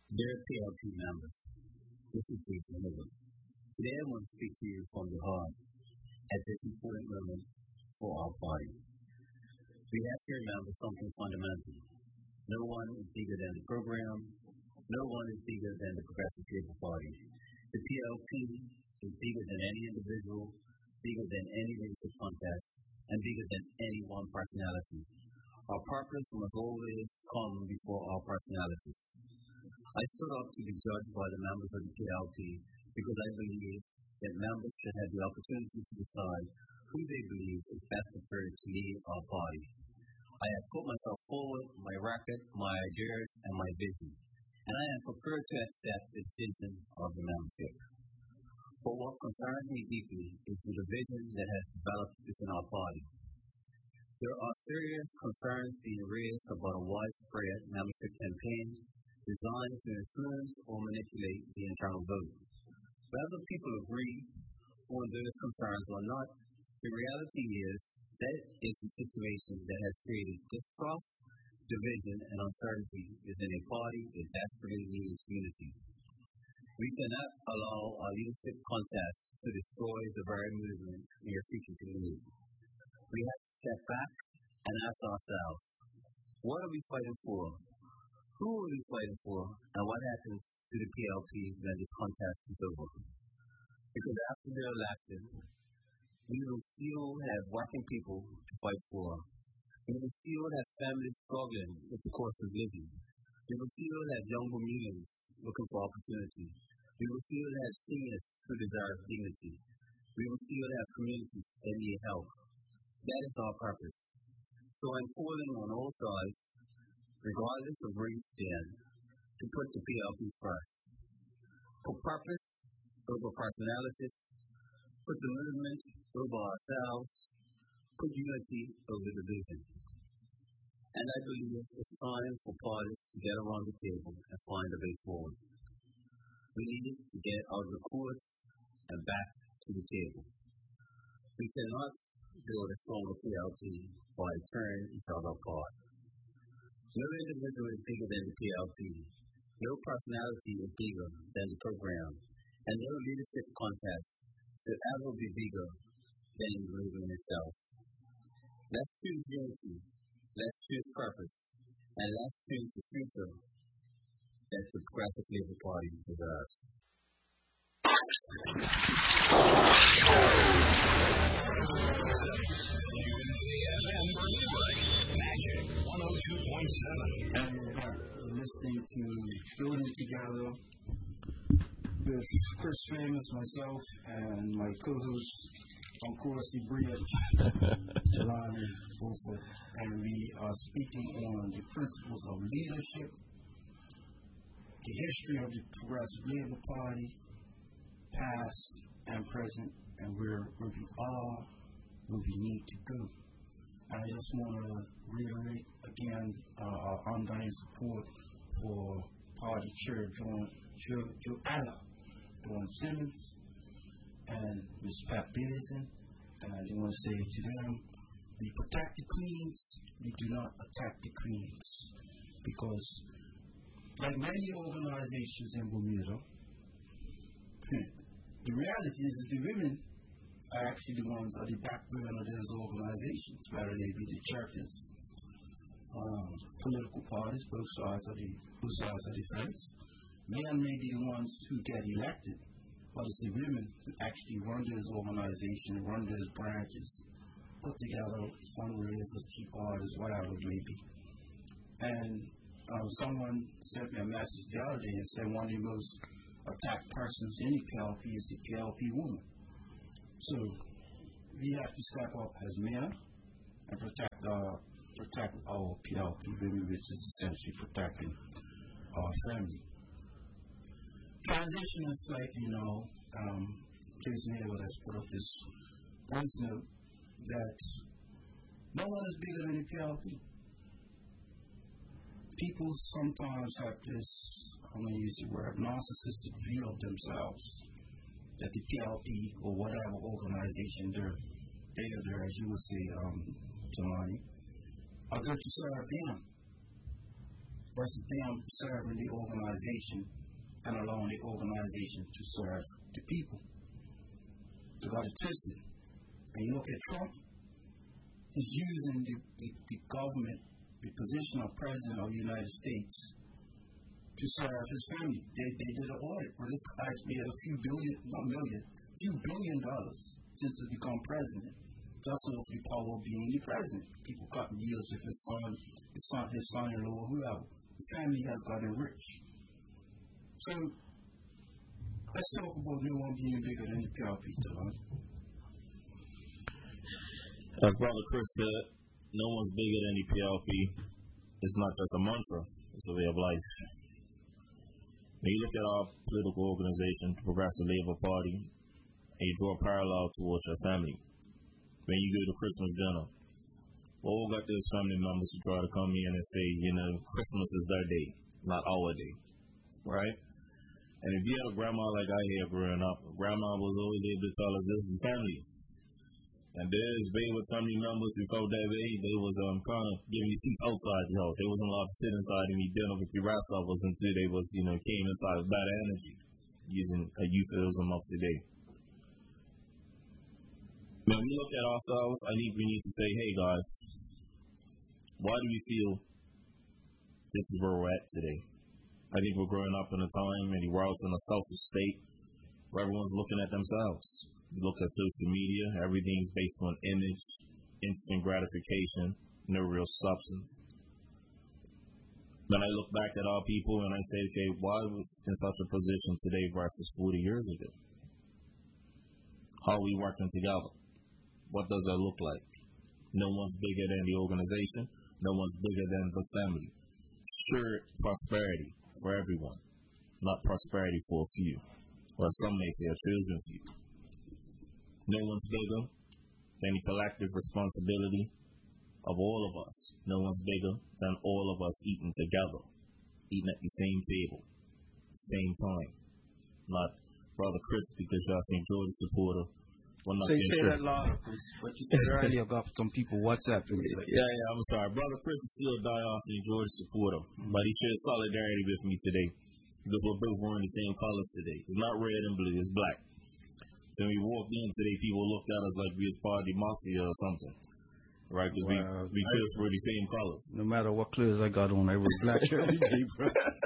Dear PLP members, this is Jason Hiller. Today I want to speak to you from the heart at this important moment for our party. We have to remember something fundamental. No one is bigger than the program. No one is bigger than the Progressive Labour Party. The PLP is bigger than any individual, bigger than any leadership contest, and bigger than any one personality. Our purpose must always come before our personalities. I stood up to be judged by the members of the PLP because I believe that members should have the opportunity to decide who they believe is best prepared to lead our party. I have put myself forward, my record, my ideas, and my vision, and I am prepared to accept the decision of the membership. But what concerns me deeply is the division that has developed within our party. There are serious concerns being raised about a widespread membership campaign designed to influence or manipulate the internal vote. Whether people agree on those concerns or not, the reality is that is a situation that has created distrust, division, and uncertainty within a party that desperately needs unity. We cannot allow our leadership contest to destroy the very movement we are seeking to lead. We have to step back and ask ourselves, what are we fighting for? Who are we fighting for? And what happens to the PLP when this contest is over? Because after the election, we will still have working people to fight for. We will still have families struggling with the cost of living. We will still have young Bermudians looking for opportunity. We will still have seniors who deserve dignity. We will still have communities that need help. That is our purpose. So I'm calling on all sides, regardless of where you stand, to put the PLP first. Put purpose over personalities. Put the movement over ourselves. Put unity over division. And I believe it's time for parties to get around the table and find a way forward. We need to get out of the courts and back to the table. We cannot build a stronger PLP by tearing each other apart. No individual is bigger than the PLP. No personality is bigger than the program. And no leadership contest should ever be bigger than the movement itself. Let's choose unity. Let's choose purpose. And let's choose the future that the Progressive Labour Party deserves. Magic 102.7. And we're listening to Building Together with Chris Famous, myself, and my co-host, Uncle Bria, Jelani Beaufort. And we are speaking on the principles of leadership, the history of the Progressive Labour Party, past and present, and where we are, where we need to go. I just want to reiterate again our ongoing support for Party Chair Joanna Dawn Simmons and Ms. Pat Peterson. And I just want to say to them, we protect the Queens, we do not attack the Queens. Because like many organizations in Bermuda, the reality is that the women are actually the ones that are the backbone of those organizations, whether they be the churches, political parties, both sides of the fence. Men may be the ones who get elected, but it's the women who actually run those organizations, run those branches, put together fundraisers, tea parties, whatever it may be. And someone sent me a message the other day and said one of the most attacked persons in the PLP is the PLP woman. So we have to step up as men and protect our PLP women, which is essentially protecting our family. Transition is like, Jason Hayward has put up this voice note that no one is bigger than the PLP. People sometimes have this, I'm going to use the word, narcissistic view of themselves, that the PLP or whatever organization they're there, as you would say, Jelani, are there to serve them. versus them serving the organization and allowing the organization to serve the people. You got to twist it. And you look at Trump, he's using the government, the position of President of the United States, to serve his family. They did an audit where this guy's made a few billion, not million, few $1 billion since he's become president. Just off the power of being the president. People cut deals with his son-in-law, whoever. The family has gotten rich. So, let's talk about no one being bigger than the PRP, Delon. As Brother Chris said, no one's bigger than the PLP. It's not just a mantra, it's a way of life. When you look at our political organization, the Progressive Labor Party, and you draw a parallel towards your family. When you go to Christmas dinner, we all got those family members who try to come in and say, Christmas is their day, not our day, right? And if you had a grandma like I had growing up, grandma was always able to tell us this is family. And there's with family members who felt that way, they was kind of giving you seats outside the house. They wasn't allowed to sit inside and eat dinner with the grasshoppers until they was, came inside with bad energy, using a euphemism of today. When we look at ourselves, I think we need to say, hey guys, why do we feel this is where we're at today? I think we're growing up in a time and the world's in a selfish state where everyone's looking at themselves. You look at social media, everything's based on image, instant gratification, no real substance. Then I look back at our people and I say, okay, why was in such a position today versus 40 years ago? How are we working together? What does that look like? No one's bigger than the organization. No one's bigger than the family. Sure, prosperity for everyone, not prosperity for a few, or some may say a chosen few. No one's bigger than the collective responsibility of all of us. No one's bigger than all of us eating together, eating at the same table, same time. Not Brother Chris because y'all St. George supporter. So you say that louder, because what you said earlier got some people WhatsApping me. Yeah, I'm sorry. Brother Chris is still a die-off St. George supporter, but he shares solidarity with me today because we're both wearing the same colors today. It's not red and blue, it's black. So when we walked in today, people looked at us like we was part of the mafia or something, right? Because we just wear the same colors. No matter what clothes I got on, I wear black every day, bro.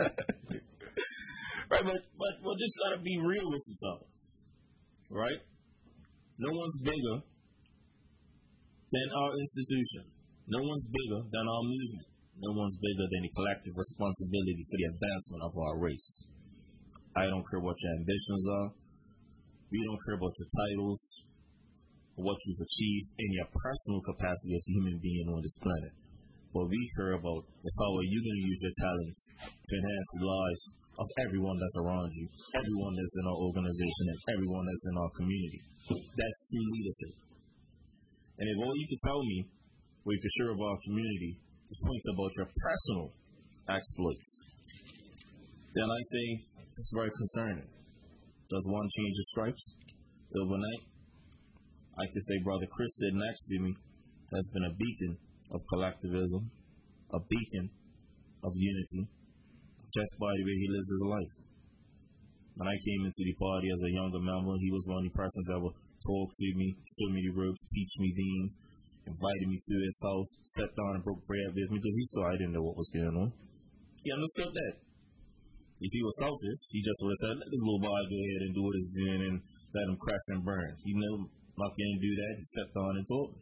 Right, but we're just gotta be real with each other, right? No one's bigger than our institution. No one's bigger than our movement. No one's bigger than the collective responsibility for the advancement of our race. I don't care what your ambitions are. We don't care about your titles or what you've achieved in your personal capacity as a human being on this planet. What we care about is how are you going to use your talents to enhance the lives of everyone that's around you, everyone that's in our organization, and everyone that's in our community. That's true leadership. And if all you can tell me, or you can share of our community, is points about your personal exploits, then I say it's very concerning. Does one change the stripes overnight? I could say Brother Chris sitting next to me has been a beacon of collectivism, a beacon of unity, just by the way he lives his life. When I came into the party as a younger member, he was one of the persons that would talk to me, show me the ropes, teach me things, invited me to his house, sat down and broke bread with me because he saw I didn't know what was going on. He understood that. If he was selfish, he just would have said, let this little boy go ahead and do what he's doing and let him crash and burn. He knew not going to do that. He sat down and told me.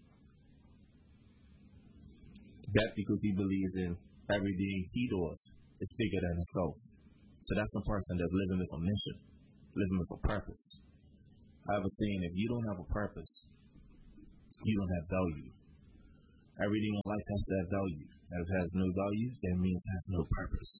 That's because he believes in everything he does is bigger than himself. So that's a person that's living with a mission, living with a purpose. I have a saying, if you don't have a purpose, you don't have value. Everything in life has to have value. And if it has no value, that means it has no purpose.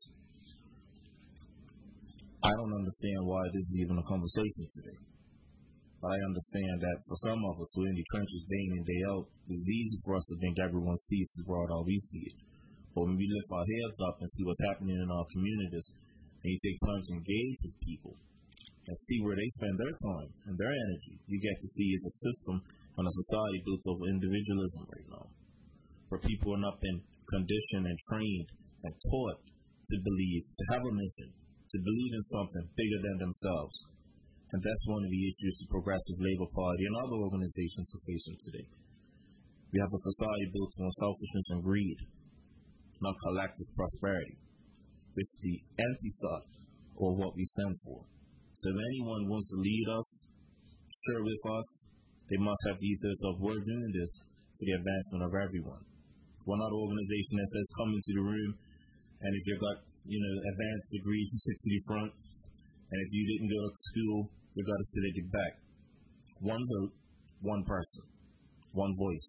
I don't understand why this is even a conversation today. But I understand that for some of us who are in the trenches day in and day out, it's easy for us to think everyone sees the world how we see it. But when we lift our heads up and see what's happening in our communities, and you take time to engage with people and see where they spend their time and their energy, you get to see it's a system and a society built over individualism right now, where people are not been conditioned and trained and taught to to believe, to have a mission, to believe in something bigger than themselves. And that's one of the issues the Progressive Labour Party and other organizations are facing today. We have a society built on selfishness and greed, not collective prosperity, which is the anti-side of what we stand for. So if anyone wants to lead us, share with us, they must have the ethos of we're doing this for the advancement of everyone. We're not an organization that says come into the room, and if you've got advanced degrees, you sit to the front, and if you didn't go to school, you've got to sit at the back. One vote, one person, one voice.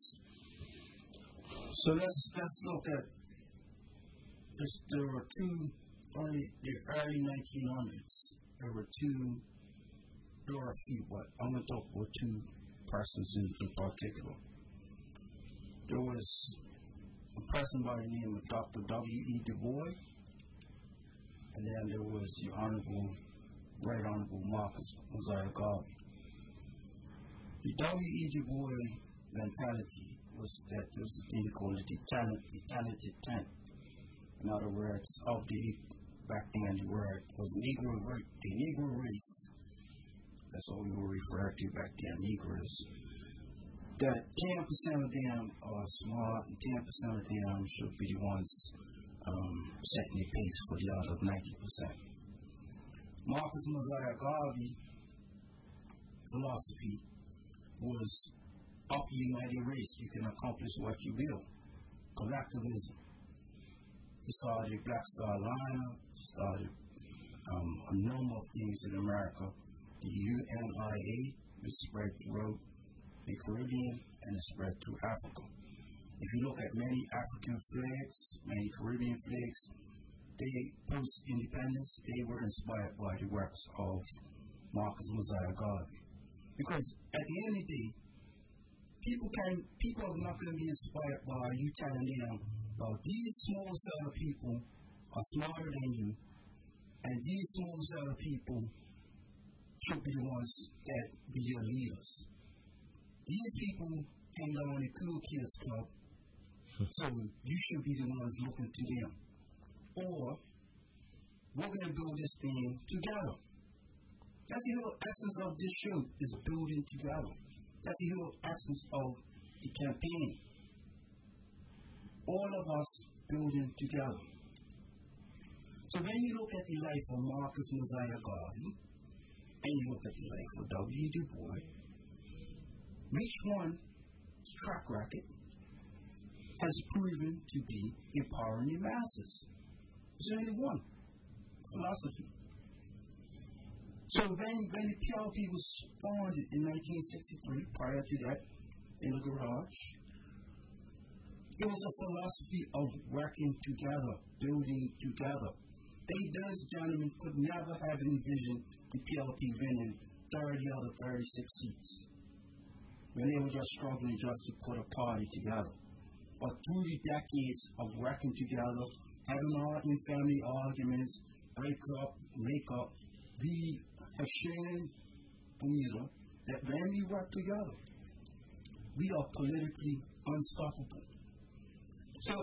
So let's look at this. There were the early 1900s. There were a few, but I'm going to talk about two persons in particular. There was a person by the name of Dr. W.E. Du Bois, and then there was the Right Honorable Marcus Mosiah Garvey. The W.E. Du Bois mentality was that there was a thing called the talented 10. In other words, back then the word was the Negro race. That's what we were referred to back then, Negroes. That 10% of them are smart and 10% of them should be the ones setting the pace for the other 90%. Marcus Mosiah Garvey philosophy was of the United Race, you can accomplish what you will. Collectivism. He started Black Star Line, started a number of things in America. The UNIA, which spread throughout the Caribbean and it spread through Africa. If you look at many African flags, many Caribbean flags, they post-independence, they were inspired by the works of Marcus Mosiah Garvey. Because at the end of the day, people are not going to be inspired by you telling them, well, these small set of people are smarter than you, and these small set of people should be the ones that be your leaders. These people hang out in the cool kids club, so you should be the ones looking to them. Or, we're going to build this thing together. That's the whole essence of this show, is building together. That's the whole essence of the campaign. All of us building together. So when you look at the life of Marcus Mosiah Garvey, and you look at the life of W. Du Bois, which one's track record has proven to be empowering the masses? There's only one philosophy. So when the PLP was founded in 1963, prior to that, in the garage, it was a philosophy of working together, building together. Those gentlemen could never have envisioned the PLP winning 30 out of 36 seats when they were just struggling just to put a party together. But through the decades of working together, having our in-family arguments, break up, make up, we have shown Bonita that when we work together, we are politically unstoppable. So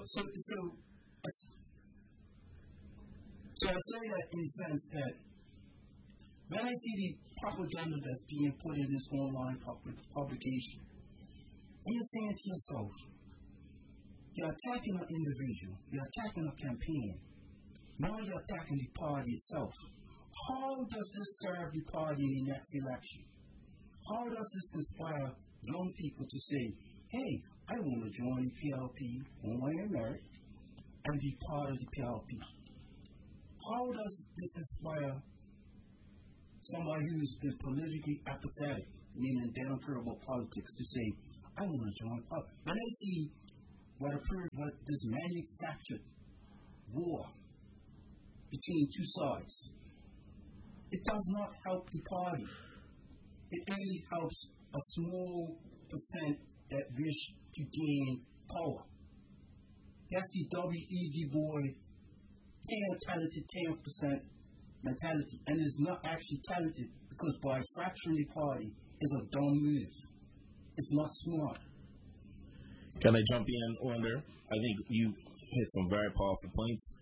I say that in the sense that when I see the propaganda that's being put in this online publication, and you're saying to yourself, you're attacking an individual, you're attacking a campaign, now you're attacking the party itself. How does this serve the party in the next election? How does this inspire young people to say, hey, I want to join the PLP on my merit and be part of the PLP? How does this inspire somebody who's been politically apathetic, meaning they don't care about politics, to say, I want to join politics? When I see what occurred with this manufactured war between two sides, it does not help the party. It only helps a small percent that wish to gain power. That's the W.E. Du Bois talented 10% mentality, and it's not actually talented because by fracturing the party is a dumb move. It's not smart. Can I jump in on there? I think you hit some very powerful points.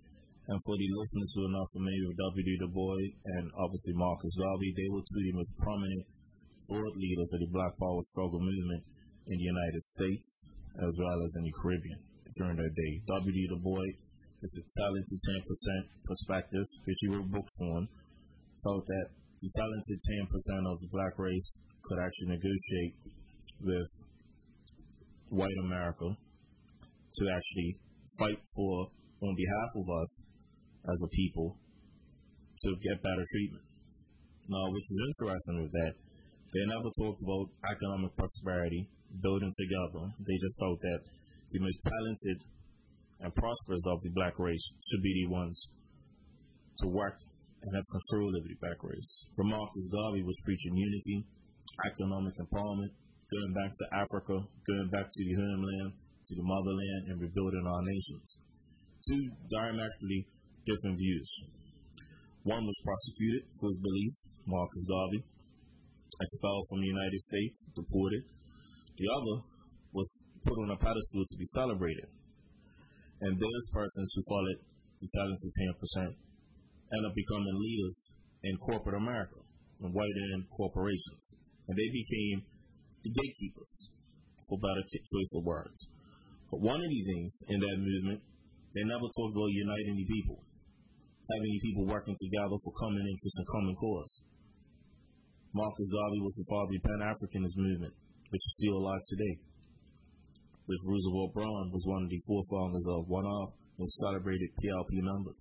And for the listeners who are not familiar with W.D. Du Bois and obviously Marcus Garvey, they were two of the most prominent thought leaders of the Black Power struggle movement in the United States as well as in the Caribbean during their day. W.D. Du Bois is a talented 10% perspective, which he wrote books on, felt that the talented 10% of the black race could actually negotiate with white America to actually fight for, on behalf of us as a people, to get better treatment. Now, which is interesting with that, they never talked about economic prosperity, building together. They just felt that the most talented and prosperous of the black race should be the ones to work and have control over the black race. Marcus Garvey was preaching unity, economic empowerment, going back to Africa, going back to the homeland, to the motherland, and rebuilding our nations. Two diametrically different views. One was prosecuted for his beliefs, Marcus Garvey, expelled from the United States, deported. The other was put on a pedestal to be celebrated. And those persons who followed the talented 10% end up becoming leaders in corporate America, in white-owned corporations. And they became the gatekeepers, for better choice of words. But one of the things in that movement, they never talked about uniting the people, having the people working together for common interest and common cause. Marcus Garvey was the father of the Pan-Africanist movement, which is still alive today. With Roosevelt Brown was one of the forefathers of one of most celebrated PLP members.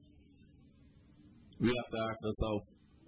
We have to ask ourselves,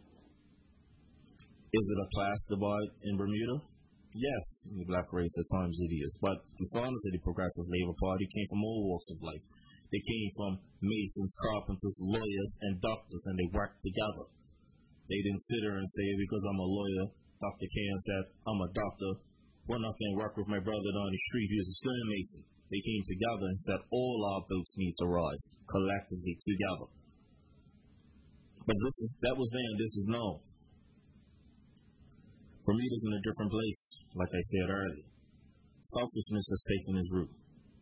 is it a class divide in Bermuda? Yes, in the black race at times it is. But the founders of the Progressive Labor Party came from all walks of life. They came from masons, carpenters, lawyers, and doctors, and they worked together. They didn't sit there and say, because I'm a lawyer, Dr. Khan said, I'm a doctor, we're not going to work with my brother down the street who's a stonemason. They came together and said, all our boats need to rise, collectively, together. But that was then, this is now. Bermuda's in a different place, like I said earlier. Selfishness has taken its root.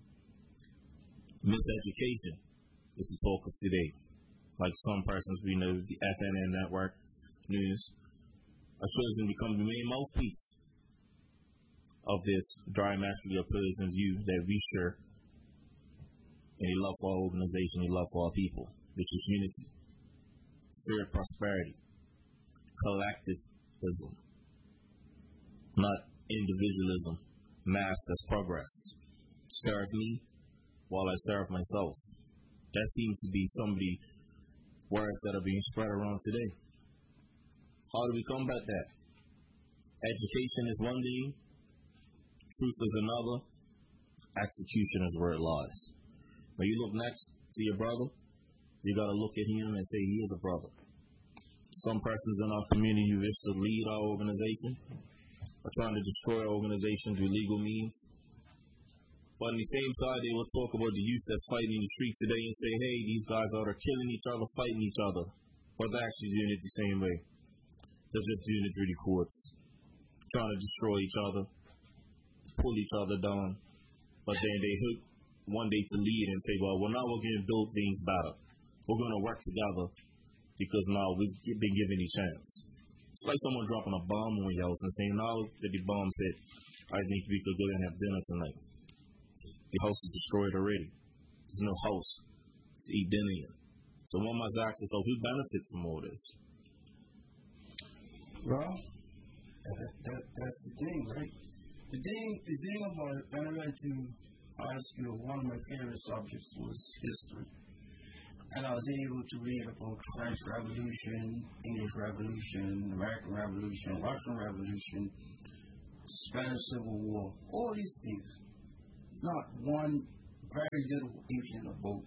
Miseducation is the talk of today. Like some persons we know, the FNN network news, are chosen to become the main mouthpiece of this diametrically opposing view that we share in a love for our organization, a love for our people, which is unity, shared prosperity, collectivism, not individualism, mass as progress. Serve me while I serve myself. That seems to be some of the words that are being spread around today. How do we combat that? Education is one thing, truth is another, execution is where it lies. When you look next to your brother, you got to look at him and say he is a brother. Some persons in our community who wish to lead our organization are trying to destroy our organization through legal means. But on the same side, they will talk about the youth that's fighting in the street today and say, hey, these guys out there killing each other, fighting each other. But they're actually doing it the same way. They're just doing it through the courts, trying to destroy each other, pull each other down. But then they hope one day to lead and say, well, now we're going to build things better. We're going to work together because now we've been given a chance. It's like someone dropping a bomb on your house and saying, now that the bomb said, I think we could go and have dinner tonight. The house is destroyed already. There's no house to eat dinner in. So one must ask themselves, who benefits from all this? Well, that's the thing, right? The thing about it, when I went to high school, one of my favorite subjects was history. And I was able to read about the French Revolution, English Revolution, American Revolution, Russian Revolution, Spanish Civil War, all these things. Not one very little information about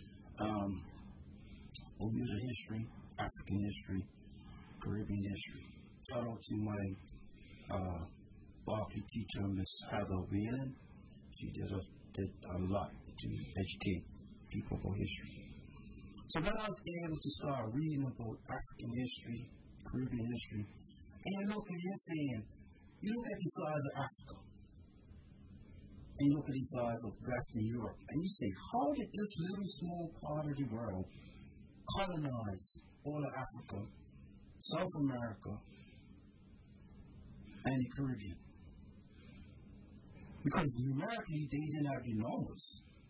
Bermuda history, African history, Caribbean history. Shout out to my Berkeley teacher, Miss Heather Whelan. She did a lot to educate people about history. So then I was able to start reading about African history, Caribbean history, and looking and saying, you look at the size of Africa. and you look at the size of Western Europe, and you say, how did this little small part of the world colonize all of Africa, South America, and the Caribbean? Because numerically, they didn't have the numbers.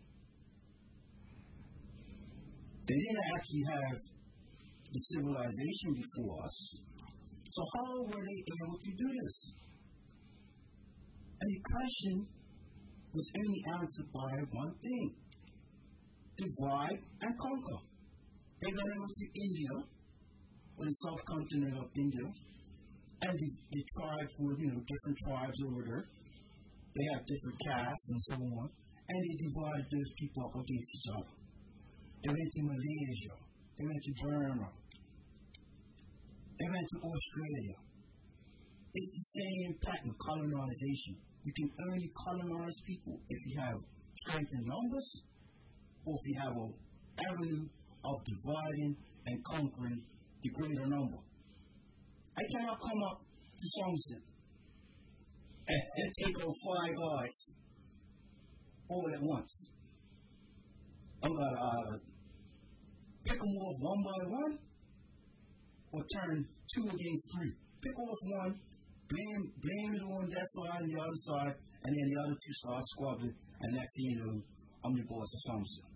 They didn't actually have the civilization before us. So how were they able to do this? And the question was only answered by one thing: divide and conquer. They got over to India, or the subcontinent of India, and the tribes were, different tribes over there. They have different castes and so on, and they divided those people up against each other. They went to Malaysia, they went to Burma, they went to Australia. It's the same pattern, colonization. You can only colonize people if you have strength in numbers, or if you have an avenue of dividing and conquering the greater number. I cannot come up to Somerset and take on 5 guys all at once. I'm going to pick them off one by one, or turn 2 against 3. Pick off one, blame it on that side and the other side, and then the other 2 start squabbling, and next thing you know, I'm the boss of Somerset.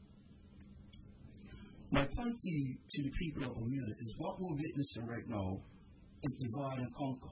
My point to the people of Bermuda is what we're witnessing right now is divide and conquer.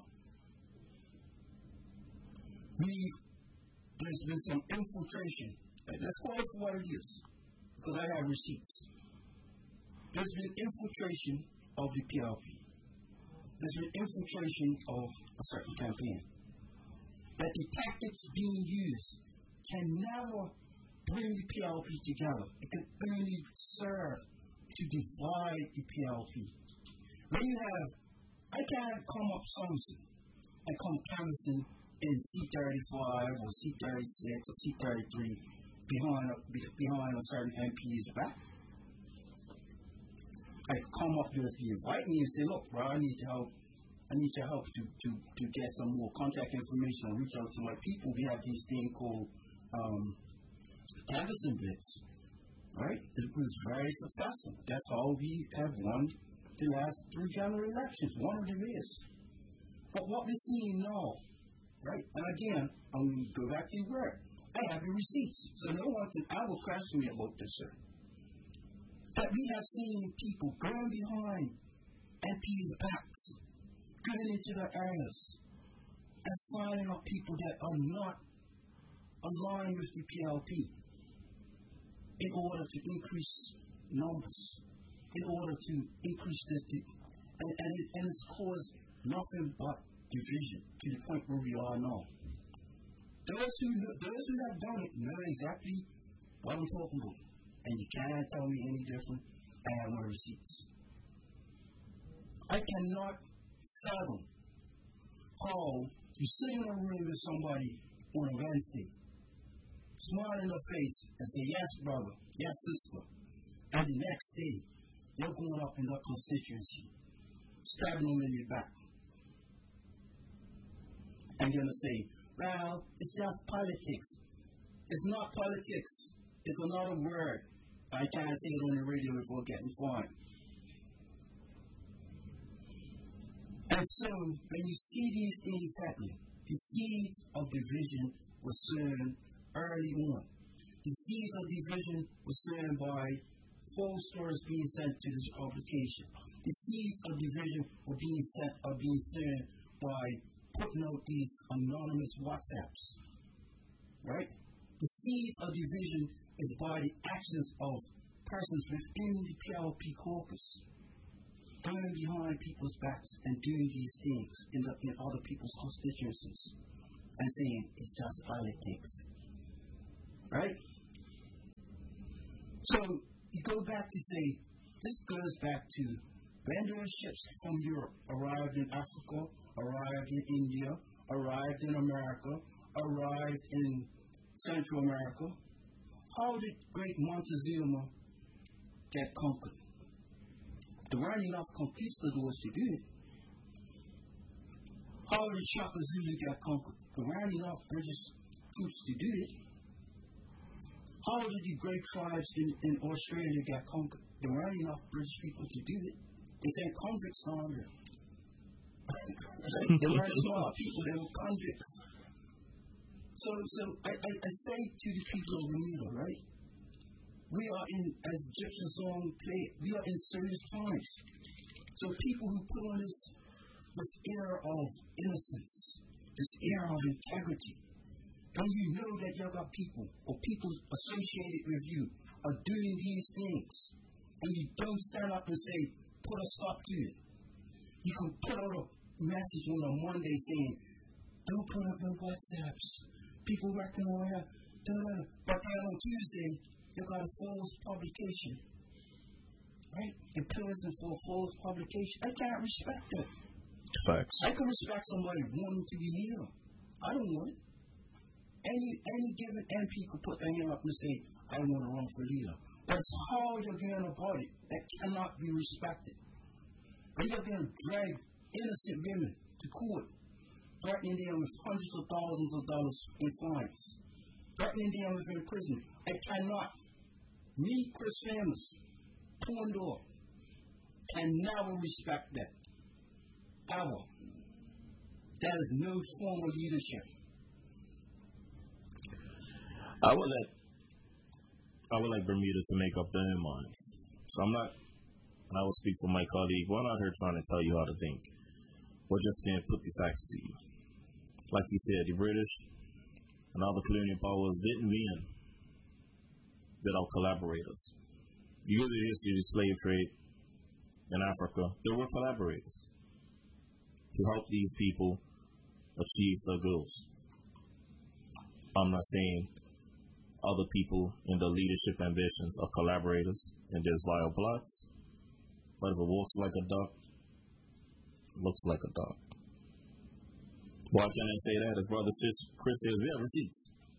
There's been some infiltration. Let's call it for what it is, because I have receipts. There's been infiltration of the PLP. There's been infiltration of a certain campaign. That the tactics being used can never bring the PLP together. It can only serve to divide the PLP. When you have, I can't come up Somerset and come canvassing in C35 or C36 or C33 behind a certain MP's back. I come up there if you invite me and say, look, bro, I need your help to get some more contact information and reach out to my people. We have this thing called canvassing blitz, right? It was very successful. That's how we have won the last 3 general elections. One of them is. But what we're seeing now, right? And again, I'm going to go back to work. I have the receipts, so no one can ever question me about this, sir. That we have seen people going behind MPs' backs, going into their areas, and signing up people that are not aligned with the PLP in order to increase numbers, in order to increase this, and it's caused nothing but division to the point where we are now. Those who have done it know exactly what I'm talking about. And you can't tell me any different. I have my receipts. I cannot fathom how you sit in a room with somebody on a Wednesday, smile in their face and say, yes, brother, yes, sister. And the next day, you're going up in that constituency, stabbing them in your back. And you're going to say, well, it's just politics. It's not politics. It's another word. I can't say it on the radio without getting fined. And so, when you see these things happening, the seeds of division were sown early on. The seeds of division were sown by false stories being sent to this publication. The seeds of division were being sown by putting out these anonymous WhatsApps. Right? The seeds of division is by the actions of persons within the PLP caucus, going behind people's backs and doing these things in other people's constituencies and saying it's just politics. Right? So you go back to say, this goes back to when those ships from Europe arrived in Africa, arrived in India, arrived in America, arrived in Central America. How did great Montezuma get conquered? There weren't enough conquistadors to do it. How did Shaka Zulu get conquered? There weren't enough British recruits to do it. How did the great tribes in Australia get conquered? There weren't enough British people to do it. They sent convicts down there. They weren't smart people, they were convicts. So I say to the people of Bermuda, right? We are in, as Egyptian song played, we are in serious times. So people who put on this air of innocence, this air of integrity, and you know that you got people or people associated with you are doing these things, and you don't stand up and say, put a stop to it. You can put out a message on a Monday saying, don't put up no WhatsApps. People working on here, but then on Tuesday, you got a false publication. Right? In prison for a false publication. I can't respect that. Facts. I can respect somebody wanting to be leader. I don't want it. Any given MP could put their hand up and say, I want to run for leader. But it's hard you're going about it. That cannot be respected. And you're going to drag innocent women to court, threatening them with hundreds of thousands of dollars in fines, threatening them with imprisonment. I cannot. Me, Chris Famous, Pondor, can never respect that. Ever. That is no form of leadership. I would like Bermuda to make up their own minds. So I'm not, and I will speak for my colleague, we're not here trying to tell you how to think. We're just going to put the facts to you. Like you said, the British and other colonial powers didn't win without collaborators. You go to the history of the slave trade in Africa, there were collaborators to help these people achieve their goals. I'm not saying other people in the leadership ambitions are collaborators in their vile plots, but if it walks like a duck, looks like a duck. Why can I say that? As Brother Chris says, we have receipts.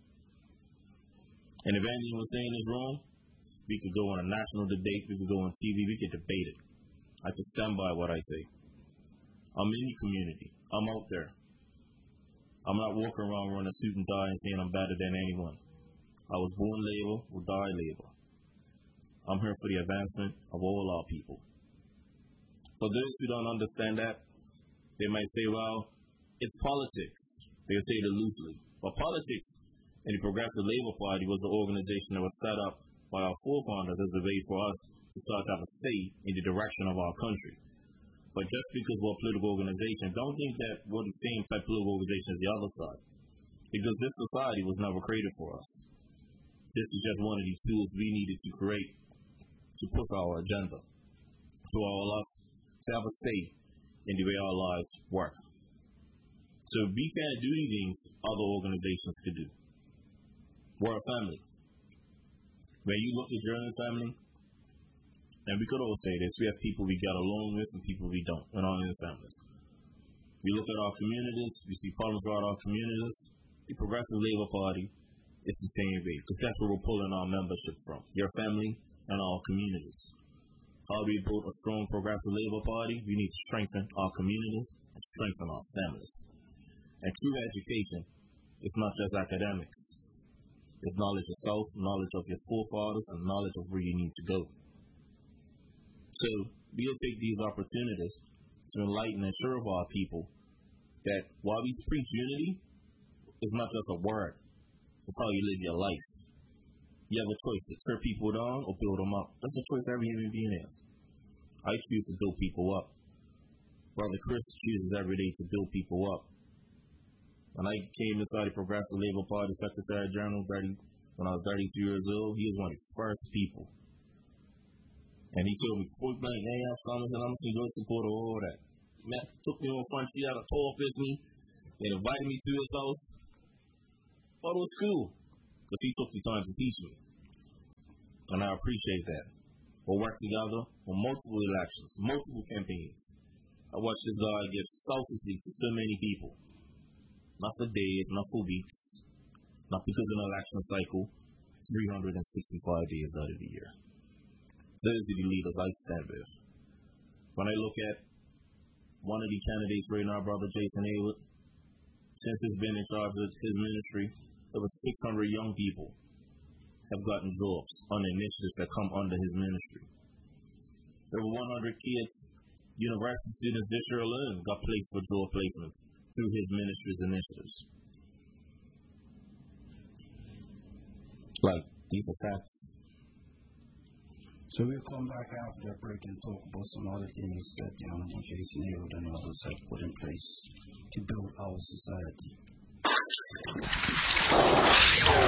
And if anything was saying is wrong, we could go on a national debate, we could go on TV, we could debate it. I could stand by what I say. I'm in the community. I'm out there. I'm not walking around wearing a suit and tie and saying I'm better than anyone. I was born labor, will die labor. I'm here for the advancement of all our people. For those who don't understand that, they might say, well, it's politics. They say it loosely. But politics in the Progressive Labor Party was the organization that was set up by our forefathers as a way for us to start to have a say in the direction of our country. But just because we're a political organization, don't think that we're the same type of political organization as the other side. Because this society was never created for us. This is just one of the tools we needed to create to push our agenda, to allow us to have a say in the way our lives work. So we can't do the things other organizations could do. We're a family. When you look at your own family, and we could all say this, we have people we get along with and people we don't in our own families. We look at our communities, we see problems throughout our communities. The Progressive Labor Party, it's the same way, because that's where we're pulling our membership from, your family and our communities. How we build a strong Progressive Labor Party, we need to strengthen our communities and strengthen our families. And true education is not just academics. It's knowledge of self, knowledge of your forefathers, and knowledge of where you need to go. So we'll take these opportunities to enlighten and assure of our people that while we preach unity, it's not just a word. It's how you live your life. You have a choice to tear people down or build them up. That's a choice every human being has. I choose to build people up. Brother Chris chooses every day to build people up. When I came inside the Progressive Labor Party Secretary General when I was 33 years old, he was one of the first people. And he told me, point blank, hey, I'm a single supporter, all that. Matt took me on front, he had a talk with me, and invited me to his house. But it was cool, because he took the time to teach me. And I appreciate that. We'll work together on multiple elections, multiple campaigns. I watched this guy give selflessly to so many people. Not for days, not for weeks, not because of an election cycle, 365 days out of the year. Those are the leaders I stand with. When I look at one of the candidates right now, Brother Jason Hayward, since he's been in charge of his ministry, over 600 young people have gotten jobs on initiatives that come under his ministry. Over 100 kids, university students this year alone, got placed for job placement through his ministry's initiatives. Like, these are facts. So we'll come back after that break and talk about some other things that the Honorable Jason Hayward and others have put in place to build our society.